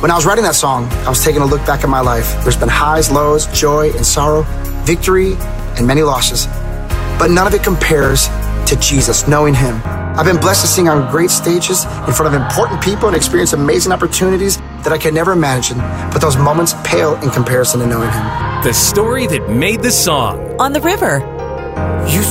When I was writing that song, I was taking a look back at my life. There's been highs, lows, joy and sorrow, victory and many losses. But none of it compares to Jesus, knowing him. I've been blessed to sing on great stages in front of important people and experience amazing opportunities that I could never imagine. But those moments pale in comparison to knowing him. The story that made the song. On the River. You